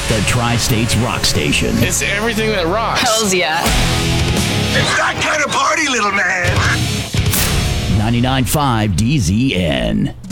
The Tri-States Rock Station. It's everything that rocks. Hells yeah. It's that kind of party, little man. 99.5 DZN.